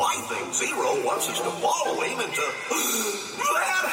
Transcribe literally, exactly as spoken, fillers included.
I think Zero wants us to follow him into that